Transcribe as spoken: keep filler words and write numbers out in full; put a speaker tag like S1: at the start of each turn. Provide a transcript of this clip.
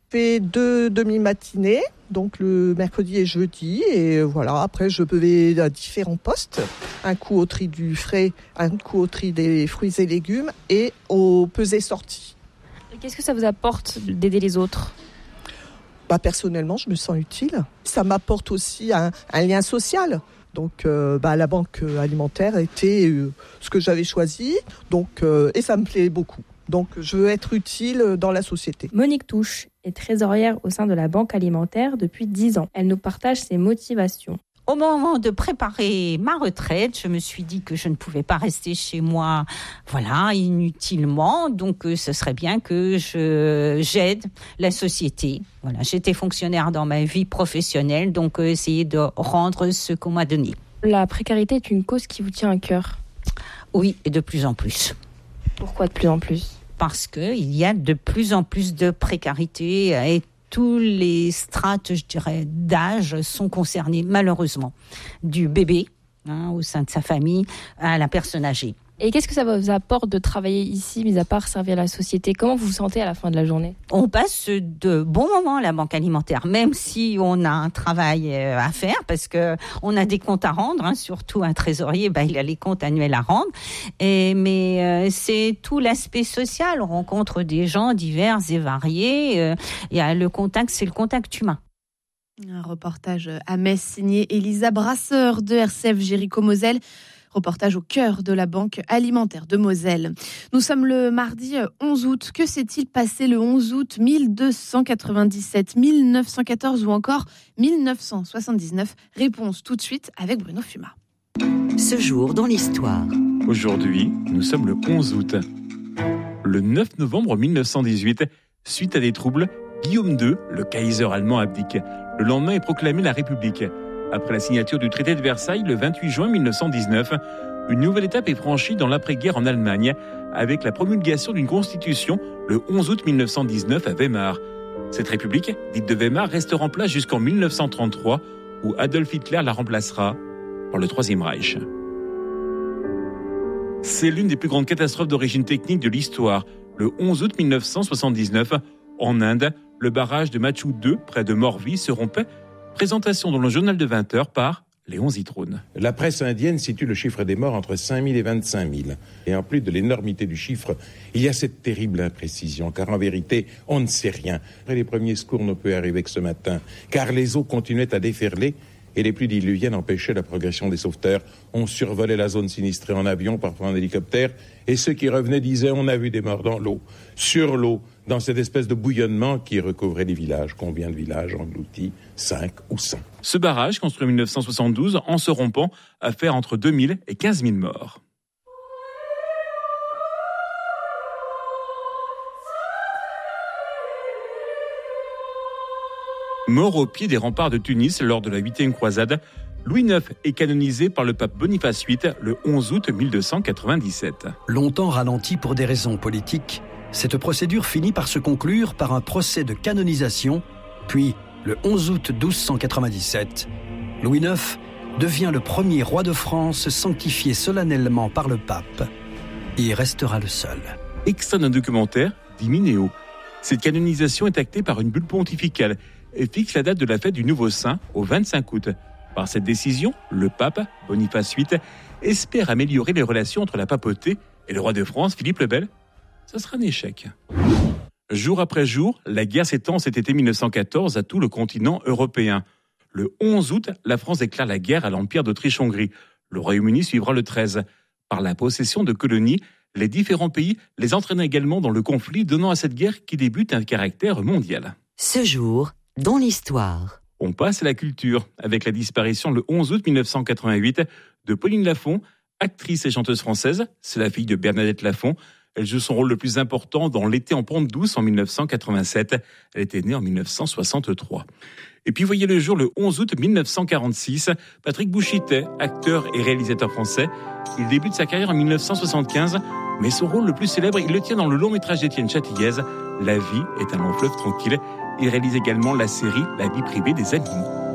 S1: Je fais deux demi-matinées, donc le mercredi et jeudi. Et voilà, après je vais à différents postes. Un coup au tri du frais, un coup au tri des fruits et légumes et au pesée sortie.
S2: Et qu'est-ce que ça vous apporte d'aider les autres ?
S1: Bah, personnellement, je me sens utile. Ça m'apporte aussi un, un lien social. Donc, euh, bah, la banque alimentaire était euh, ce que j'avais choisi. Donc, euh, et ça me plaît beaucoup. Donc, je veux être utile dans la société.
S2: Monique Touche est trésorière au sein de la banque alimentaire depuis dix ans. Elle nous partage ses motivations.
S3: Au moment de préparer ma retraite, je me suis dit que je ne pouvais pas rester chez moi, voilà, inutilement. Donc, euh, ce serait bien que je j'aide la société. Voilà, j'étais fonctionnaire dans ma vie professionnelle, donc euh, essayer de rendre ce qu'on m'a donné.
S2: La précarité est une cause qui vous tient à cœur ?
S3: Oui, et de plus en plus.
S2: Pourquoi de plus en plus ?
S3: Parce qu'il y a de plus en plus de précarité et tous les strates, je dirais, d'âge sont concernés, malheureusement, du bébé hein, au sein de sa famille à la personne âgée.
S2: Et qu'est-ce que ça vous apporte de travailler ici, mis à part servir la société ? Comment vous vous sentez à la fin de la journée ?
S3: On passe de bons moments à la banque alimentaire, même si on a un travail à faire, parce que on a des comptes à rendre, hein, surtout un trésorier, bah, il a les comptes annuels à rendre. Et, mais euh, c'est tout l'aspect social, on rencontre des gens divers et variés. Euh, et euh, le contact, c'est le contact humain.
S4: Un reportage à Metz signé Elisa Brasseur de R C F Jéricho-Moselle. Reportage au cœur de la banque alimentaire de Moselle. Nous sommes le mardi onze août. Que s'est-il passé le onze août mille deux cent quatre-vingt-dix-sept, mille neuf cent quatorze ou encore mille neuf cent soixante-dix-neuf ? Réponse tout de suite avec Bruno Fuma.
S5: Ce jour dans l'histoire.
S6: Aujourd'hui, nous sommes le onze août. Le neuf novembre mille neuf cent dix-huit, suite à des troubles, Guillaume deux, le Kaiser allemand, abdique. Le lendemain est proclamée la République. Après la signature du traité de Versailles le vingt-huit juin mille neuf cent dix-neuf, une nouvelle étape est franchie dans l'après-guerre en Allemagne avec la promulgation d'une constitution le onze août mille neuf cent dix-neuf à Weimar. Cette république, dite de Weimar, restera en place jusqu'en mille neuf cent trente-trois où Adolf Hitler la remplacera par le Troisième Reich. C'est l'une des plus grandes catastrophes d'origine technique de l'histoire. Le onze août mille neuf cent soixante-dix-neuf, en Inde, le barrage de Machu deux, près de Morvi, se rompait. Présentation dans le journal de vingt heures par Léon Zitrone.
S7: La presse indienne situe le chiffre des morts entre cinq mille et vingt-cinq mille. Et en plus de l'énormité du chiffre, il y a cette terrible imprécision, car en vérité, on ne sait rien. Les premiers secours ne peuvent arriver que ce matin, car les eaux continuaient à déferler et les pluies diluviennes empêchaient la progression des sauveteurs. On survolait la zone sinistrée en avion, parfois en hélicoptère, et ceux qui revenaient disaient « on a vu des morts dans l'eau, sur l'eau ». Dans cette espèce de bouillonnement qui recouvrait les villages. Combien de villages engloutis ? cinq ou cent.
S6: Ce barrage, construit en mille neuf cent soixante-douze, en se rompant, a fait entre deux mille et quinze mille morts. Mort au pied des remparts de Tunis lors de la huitième croisade, Louis neuf est canonisé par le pape Boniface huit le onze août mille deux cent quatre-vingt-dix-sept.
S8: Longtemps ralenti pour des raisons politiques, cette procédure finit par se conclure par un procès de canonisation, puis, le onze août douze cent quatre-vingt-dix-sept, Louis neuf devient le premier roi de France sanctifié solennellement par le pape et restera le seul.
S6: Extrait d'un documentaire dit Minéo. Cette canonisation est actée par une bulle pontificale et fixe la date de la fête du nouveau saint au vingt-cinq août. Par cette décision, le pape, Boniface huit, espère améliorer les relations entre la papauté et le roi de France, Philippe le Bel. Ce sera un échec. Jour après jour, la guerre s'étend cet été mille neuf cent quatorze à tout le continent européen. Le onze août, la France déclare la guerre à l'Empire d'Autriche-Hongrie. Le Royaume-Uni suivra le treize. Par la possession de colonies, les différents pays les entraînent également dans le conflit, donnant à cette guerre qui débute un caractère mondial.
S5: Ce jour, dans l'histoire.
S6: On passe à la culture, avec la disparition le onze août mille neuf cent quatre-vingt-huit de Pauline Lafont, actrice et chanteuse française. C'est la fille de Bernadette Lafont. Elle joue son rôle le plus important dans L'été en pente douce en mille neuf cent quatre-vingt-sept. Elle était née en mille neuf cent soixante-trois. Et puis voyez le jour le onze août mille neuf cent quarante-six, Patrick Bouchittet, acteur et réalisateur français. Il débute sa carrière en mille neuf cent soixante-quinze, mais son rôle le plus célèbre, il le tient dans le long métrage d'Étienne Châtillaise, La vie est un long fleuve tranquille. Il réalise également la série La vie privée des animaux.